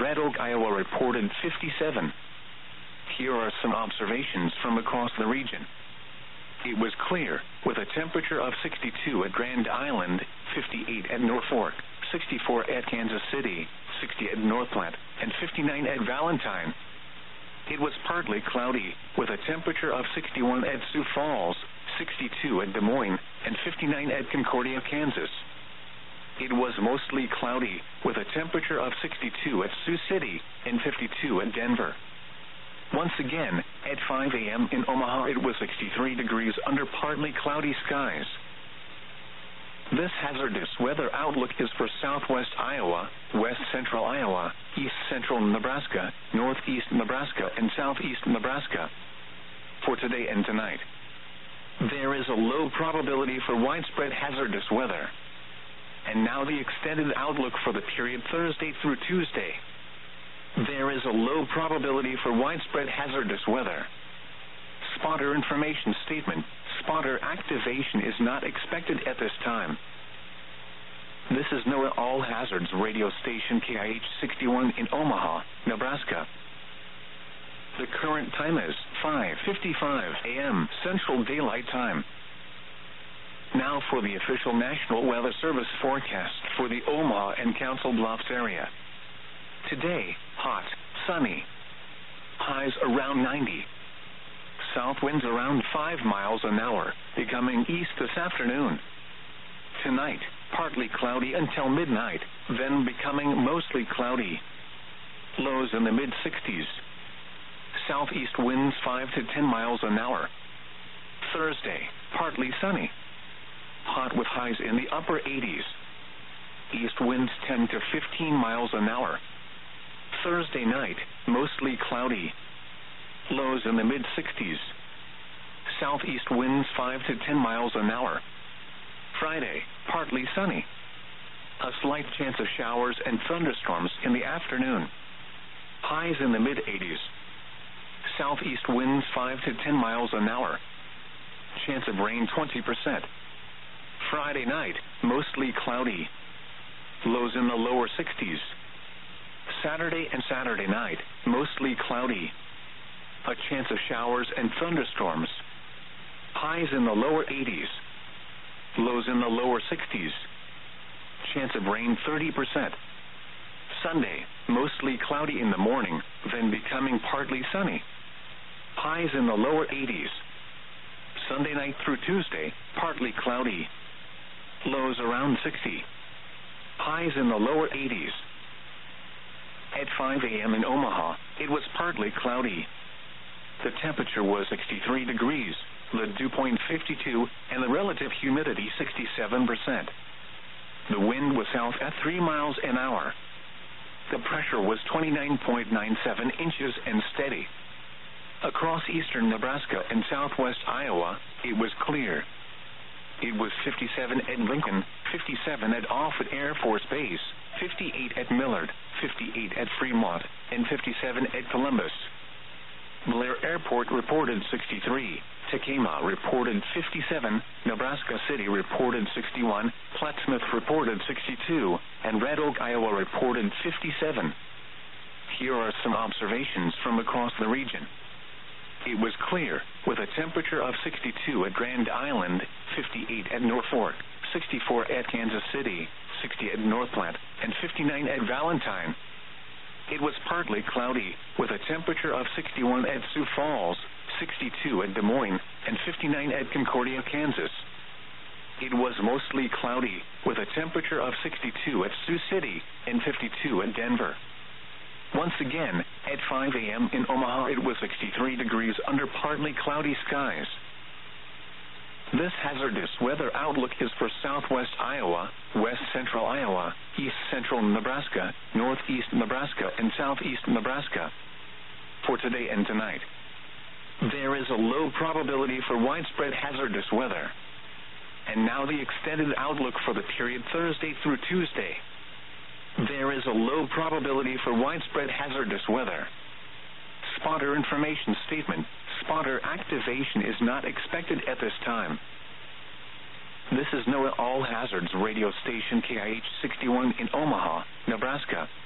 Red Oak, Iowa reported 57. Here are some observations from across the region. It was clear, with a temperature of 62 at Grand Island, 58 at Norfolk, 64 at Kansas City, 60 at North Platte, and 59 at Valentine. It was partly cloudy, with a temperature of 61 at Sioux Falls, 62 at Des Moines, and 59 at Concordia, Kansas. It was mostly cloudy, with a temperature of 62 at Sioux City and 52 at Denver. Once again, at 5 a.m. in Omaha, it was 63 degrees under partly cloudy skies. This hazardous weather outlook is for southwest Iowa, west central Iowa, east central Nebraska, northeast Nebraska, and southeast Nebraska. For today and tonight, there is a low probability for widespread hazardous weather. And now the extended outlook for the period Thursday through Tuesday. There is a low probability for widespread hazardous weather. Spotter information statement. Spotter activation is not expected at this time. This is NOAA All Hazards radio station KIH 61 in Omaha, Nebraska. The current time is 5:55 a.m. Central Daylight Time. Now for the official National Weather Service forecast for the Omaha and Council Bluffs area. Today, hot, sunny. Highs around 90. South winds around 5 miles an hour, becoming east this afternoon. Tonight, partly cloudy until midnight, then becoming mostly cloudy. Lows in the mid-60s. Southeast winds 5 to 10 miles an hour. Thursday, partly sunny. Hot with highs in the upper 80s. East winds 10 to 15 miles an hour. Thursday night, mostly cloudy. Lows in the mid-60s. Southeast winds 5 to 10 miles an hour. Friday, partly sunny. A slight chance of showers and thunderstorms in the afternoon. Highs in the mid-80s. Southeast winds 5 to 10 miles an hour. Chance of rain 20%. Friday night, mostly cloudy. Lows in the lower 60s. Saturday and Saturday night, mostly cloudy. A chance of showers and thunderstorms. Highs in the lower 80s. Lows in the lower 60s. Chance of rain 30%. Sunday, mostly cloudy in the morning, then becoming partly sunny. Highs in the lower 80s. Sunday night through Tuesday, partly cloudy. Lows around 60. Highs in the lower 80s. At 5 a.m. in Omaha, it was partly cloudy. The temperature was 63 degrees, the dew point 52, and the relative humidity 67%. The wind was south at 3 miles an hour. The pressure was 29.97 inches and steady. Across eastern Nebraska and southwest Iowa, it was clear. It was 57 at Lincoln, 57 at Offutt Air Force Base, 58 at Millard, 58 at Fremont, and 57 at Columbus. Blair Airport reported 63, Tekamah reported 57, Nebraska City reported 61, Plattsmouth reported 62, and Red Oak, Iowa reported 57. Here are some observations from across the region. It was clear, with a temperature of 62 at Grand Island, 58 at Norfolk, 64 at Kansas City, 60 at North Platte, and 59 at Valentine. It was partly cloudy, with a temperature of 61 at Sioux Falls, 62 at Des Moines, and 59 at Concordia, Kansas. It was mostly cloudy, with a temperature of 62 at Sioux City and 52 at Denver. Once again, at 5 a.m. in Omaha, it was 63 degrees under partly cloudy skies. This hazardous weather outlook is for southwest Iowa, west central Iowa, east central Nebraska, northeast Nebraska, and southeast Nebraska. For today and tonight, there is a low probability for widespread hazardous weather. And now the extended outlook for the period Thursday through Tuesday. There is a low probability for widespread hazardous weather. Spotter information statement. Spotter activation is not expected at this time. This is NOAA All Hazards radio station KIH 61 in Omaha, Nebraska.